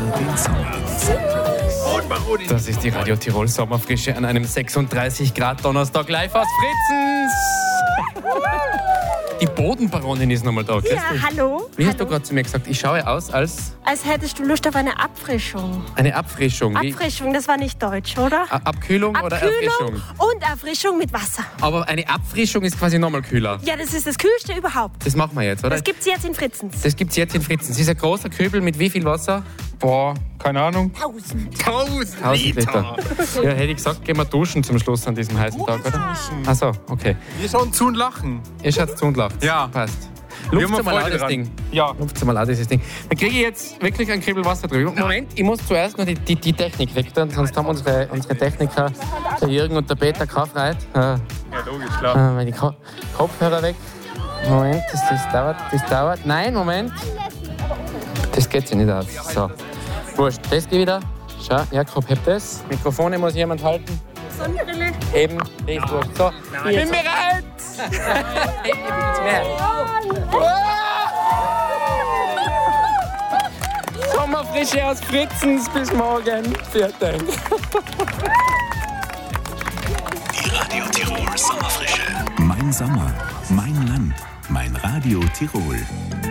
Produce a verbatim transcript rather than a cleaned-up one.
den Sommer. Das ist die Radio Tirol Sommerfrische an einem sechsunddreißig Grad Donnerstag live aus Fritzens. Die Bodenbaronin ist nochmal da. Ja, hallo. Wie hast hallo. du gerade zu mir gesagt? Ich schaue aus als... Als hättest du Lust auf eine Abfrischung. Eine Abfrischung. Wie? Abfrischung, das war nicht deutsch, oder? A- Abkühlung, oder Erfrischung? und Erfrischung mit Wasser. Aber eine Abfrischung ist quasi nochmal kühler. Ja, das ist das Kühlste überhaupt. Das machen wir jetzt, oder? Das gibt's jetzt in Fritzens. Das gibt's jetzt in Fritzens. Das ist ein großer Kübel mit wie viel Wasser? Boah, keine Ahnung. Tausend. Tausend, Tausend Liter. Ja, hätte ich gesagt, gehen wir duschen zum Schluss an diesem heißen Tag, oder? Ach so, okay. Wir schauen zu und lachen. Ihr schaut zu und lacht. Ja. Passt. Wir Lupft haben mal Freude an das dran. Ding. Ja. Lupft mal an dieses Ding. Dann kriege ich jetzt wirklich einen Kribbel Wasser drüber. Moment, ich muss zuerst noch die, die, die Technik weg, dann, sonst haben unsere, unsere Techniker, der Jürgen und der Peter, Kaufreit. Äh, Ja, logisch, klar. äh, die Ko- Kopfhörer weg. Moment, das, das dauert, das dauert. Nein, Moment. Das geht sich nicht aus. So. Wurscht, das geht wieder. Schau, Jakob, heb das. Mikrofone muss jemand halten. Sonnenbrille. Eben, das ist wurscht. So, ich bin bereit! Ich bin jetzt mehr. Sommerfrische aus Fritzens, bis morgen. Vielen Dank. Die Radio Tirol Sommerfrische. Mein Sommer, mein Land, mein Radio Tirol.